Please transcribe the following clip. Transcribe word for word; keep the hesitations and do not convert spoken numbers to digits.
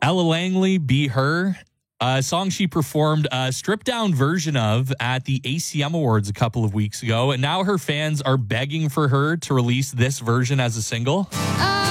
Ella Langley, Be Her, a song she performed a stripped down version of at the A C M Awards a couple of weeks ago. And now her fans are begging for her to release this version as a single. I